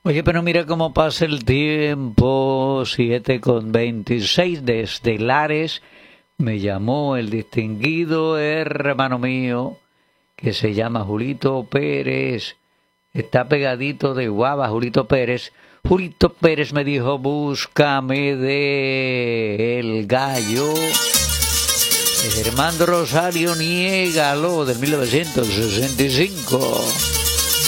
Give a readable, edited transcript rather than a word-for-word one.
Oye, pero mira cómo pasa el tiempo, 7:26 desde Lares. Me llamó el distinguido hermano mío, que se llama Julito Pérez. Está pegadito de Guava, Julito Pérez. Julito Pérez me dijo, búscame de El Gallo. Germán Rosario, Niégalo, del 1965.